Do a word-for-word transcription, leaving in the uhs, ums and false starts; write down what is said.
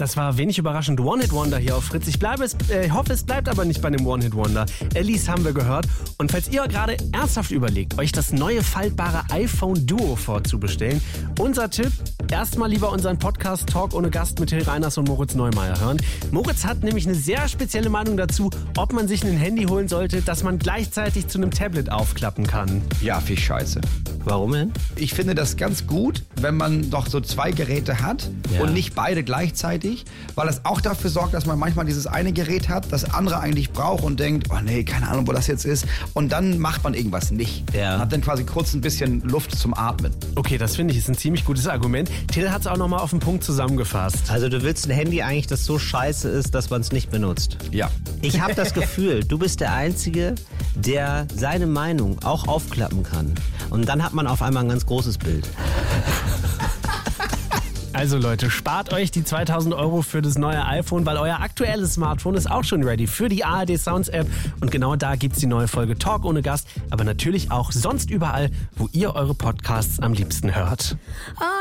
Das war wenig überraschend One-Hit-Wonder hier auf Fritz. Ich bleibe es, äh, hoffe, es bleibt aber nicht bei einem One-Hit-Wonder. Alice haben wir gehört. Und falls ihr gerade ernsthaft überlegt, euch das neue faltbare iPhone Duo vorzubestellen, unser Tipp, erstmal lieber unseren Podcast Talk ohne Gast mit Till Reiners und Moritz Neumeier hören. Moritz hat nämlich eine sehr spezielle Meinung dazu, ob man sich ein Handy holen sollte, das man gleichzeitig zu einem Tablet aufklappen kann. Ja, viel Scheiße. Warum denn? Ich finde das ganz gut, wenn man doch so zwei Geräte hat Ja. und nicht beide gleichzeitig, weil das auch dafür sorgt, dass man manchmal dieses eine Gerät hat, das andere eigentlich braucht und denkt, oh nee, keine Ahnung, wo das jetzt ist. Und dann macht man irgendwas nicht. Ja. Hat dann quasi kurz ein bisschen Luft zum Atmen. Okay, das finde ich ist ein ziemlich gutes Argument. Till hat es auch nochmal auf den Punkt zusammengefasst. Also du willst ein Handy eigentlich, das so scheiße ist, dass man es nicht benutzt. Ja. Ich habe das Gefühl, du bist der Einzige, der seine Meinung auch aufklappen kann. Und dann hat man auf einmal ein ganz großes Bild. Also Leute, spart euch die zweitausend Euro für das neue iPhone, weil euer aktuelles Smartphone ist auch schon ready für die A R D Sounds App. Und genau da gibt's die neue Folge Talk ohne Gast, aber natürlich auch sonst überall, wo ihr eure Podcasts am liebsten hört.